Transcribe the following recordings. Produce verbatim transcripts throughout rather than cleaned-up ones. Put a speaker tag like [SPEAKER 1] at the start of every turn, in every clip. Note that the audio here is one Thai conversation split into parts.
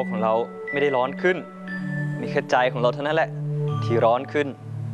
[SPEAKER 1] กของเราไม่ได้ร้อนขึ้นมีแค่ใจของเราเท่านั้นแหละที่ร้อนขึ้น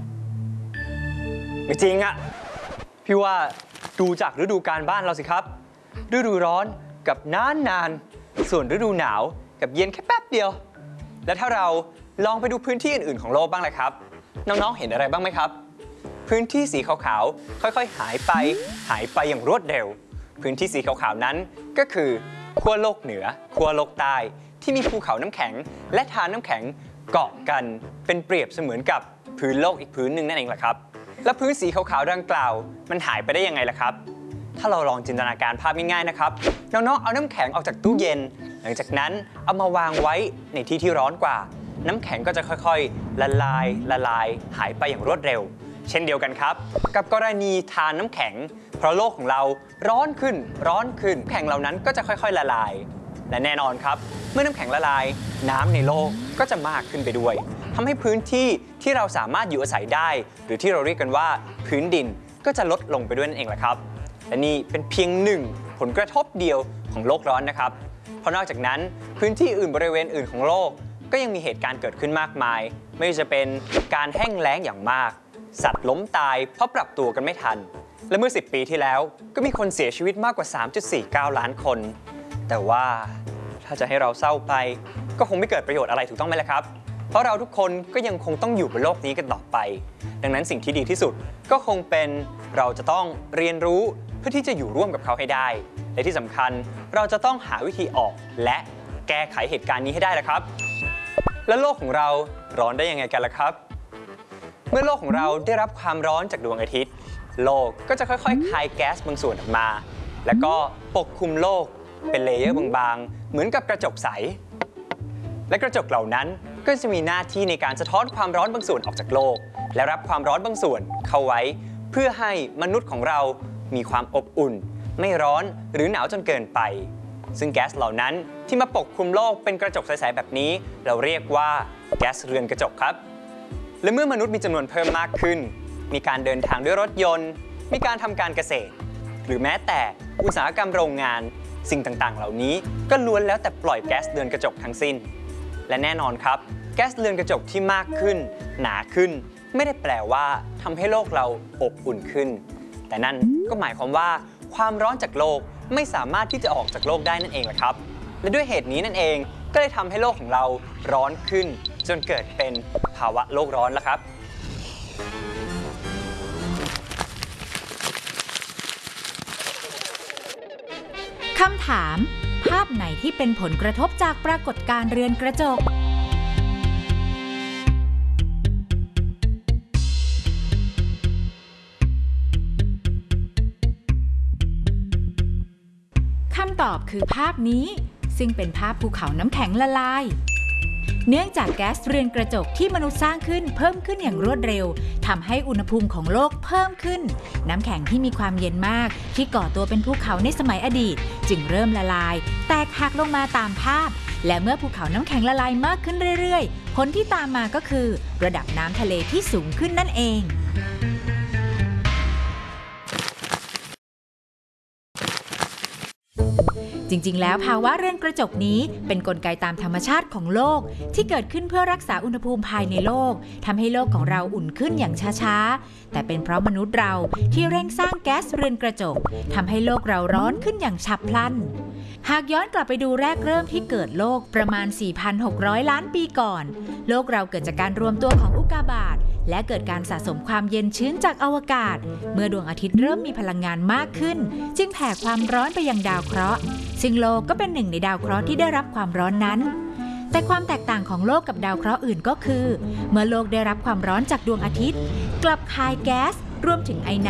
[SPEAKER 1] ไม่จริงอะพี่ว่าดูจากฤดูกาลบ้านเราสิครับฤดูร้อนกับนานนานส่วนฤดูหนาวกับเย็นแค่แป๊บเดียวแล้วถ้าเราลองไปดูพื้นที่อื่นๆของโลกบ้างเลยครับน้องๆเห็นอะไรบ้างไหมครับพื้นที่สีขาวๆค่อยๆหายไปหายไปอย่างรวดเร็วพื้นที่สีขาวๆนั้นก็คือขั้วโลกเหนือขั้วโลกใต้ที่มีภูเขาน้ำแข็งและทานน้ำแข็งเกาะกันเป็นเปรียบเสมือนกับพื้นโลกอีกพื้นหนึ่งนั่นเองแหละครับและพื้นสีขาวๆดังกล่าวมันหายไปได้ยังไงล่ะครับถ้าเราลองจินตนาการภาพง่ายๆนะครับน้องๆเอาน้ำแข็งออกจากตู้เย็นหลังจากนั้นเอามาวางไว้ในที่ที่ร้อนกว่าน้ำแข็งก็จะค่อยๆละลายละลายหายไปอย่างรวดเร็วเช่นเดียวกันครับกับกรณีทานน้ำแข็งเพราะโลกของเราร้อนขึ้นร้อนขึ้นแข็งเหล่านั้นก็จะค่อยๆละลายและแน่นอนครับเมื่อน้ำแข็งละลายน้ำในโลกก็จะมากขึ้นไปด้วยทำให้พื้นที่ที่เราสามารถอยู่อาศัยได้หรือที่เราเรียกกันว่าพื้นดินก็จะลดลงไปด้วยนั่นเองแหละครับและนี่เป็นเพียงหนึ่งผลกระทบเดียวของโลกร้อนนะครับเพราะนอกจากนั้นพื้นที่อื่นบริเวณอื่นของโลกก็ยังมีเหตุการณ์เกิดขึ้นมากมายไม่ว่าจะเป็นการแห้งแล้งอย่างมากสัตว์ล้มตายเพราะปรับตัวกันไม่ทันและเมื่อสิบปีที่แล้วก็มีคนเสียชีวิตมากกว่า สามจุดสี่เก้า ล้านคนแต่ว่าถ้าจะให้เราเศร้าไปก็คงไม่เกิดประโยชน์อะไรถูกต้องไหมล่ะครับเพราะเราทุกคนก็ยังคงต้องอยู่บนโลกนี้กันต่อไปดังนั้นสิ่งที่ดีที่สุดก็คงเป็นเราจะต้องเรียนรู้เพื่อที่จะอยู่ร่วมกับเขาให้ได้และที่สำคัญเราจะต้องหาวิธีออกและแก้ไขเหตุการณ์นี้ให้ได้ละครับแล้วโลกของเราร้อนได้ยังไงกันล่ะครับเมื่อโลกของเราได้รับความร้อนจากดวงอาทิตย์โลกก็จะค่อยๆคายแก๊สบางส่วนออกมาแล้วก็ปกคลุมโลกเป็นเลเยอร์บางๆเหมือนกับกระจกใสและกระจกเหล่านั้นก็จะมีหน้าที่ในการสะท้อนความร้อนบางส่วนออกจากโลกและรับความร้อนบางส่วนเข้าไว้เพื่อให้มนุษย์ของเรามีความอบอุ่นไม่ร้อนหรือหนาวจนเกินไปซึ่งแก๊สเหล่านั้นที่มาปกคลุมโลกเป็นกระจกใสๆแบบนี้เราเรียกว่าแก๊สเรือนกระจกครับและเมื่อมนุษย์มีจำนวนเพิ่มมากขึ้นมีการเดินทางด้วยรถยนต์มีการทำการเกษตรหรือแม้แต่อุตสาหกรรมโรงงานสิ่งต่างๆเหล่านี้ก็ล้วนแล้วแต่ปล่อยแก๊สเรือนกระจกทั้งสิ้นและแน่นอนครับแก๊สเรือนกระจกที่มากขึ้นหนาขึ้นไม่ได้แปลว่าทำให้โลกเราอบอุ่นขึ้นแต่นั่นก็หมายความว่าความร้อนจากโลกไม่สามารถที่จะออกจากโลกได้นั่นเองแหละครับและด้วยเหตุนี้นั่นเองก็เลยทำให้โลกของเราร้อนขึ้นจนเกิดเป็นภาวะโลกร้อนแล้วครับ
[SPEAKER 2] คำถามภาพไหนที่เป็นผลกระทบจากปรากฏการณ์เรือนกระจกคำตอบคือภาพนี้ซึ่งเป็นภาพภูเขาน้ำแข็งละลายเนื่องจากแก๊สเรือนกระจกที่มนุษย์สร้างขึ้นเพิ่มขึ้นอย่างรวดเร็วทำให้อุณหภูมิของโลกเพิ่มขึ้นน้ำแข็งที่มีความเย็นมากที่ก่อตัวเป็นภูเขาในสมัยอดีตจึงเริ่มละลายแตกหักลงมาตามภาพและเมื่อภูเขาน้ำแข็งละลายมากขึ้นเรื่อยๆผลที่ตามมาก็คือระดับน้ำทะเลที่สูงขึ้นนั่นเองจริงๆแล้วภาวะเรือนกระจกนี้เป็นกลไกตามธรรมชาติของโลกที่เกิดขึ้นเพื่อรักษาอุณหภูมิภายในโลกทำให้โลกของเราอุ่นขึ้นอย่างช้าๆแต่เป็นเพราะมนุษย์เราที่เร่งสร้างแก๊สเรือนกระจกทำให้โลกเราร้อนขึ้นอย่างฉับพลันหากย้อนกลับไปดูแรกเริ่มที่เกิดโลกประมาณ สี่พันหกร้อย ล้านปีก่อนโลกเราเกิดจากการรวมตัวของอุกกาบาตและเกิดการสะสมความเย็นชื้นจากอวกาศเมื่อดวงอาทิตย์เริ่มมีพลังงานมากขึ้นจึงแผ่ความร้อนไปยังดาวเคราะห์ซึ่งโลกก็เป็นหนึ่งในดาวเคราะห์ที่ได้รับความร้อนนั้นแต่ความแตกต่างของโลกกับดาวเคราะห์อื่นก็คือเมื่อโลกได้รับความร้อนจากดวงอาทิตย์กลับคายแก๊สรวมถึงไอ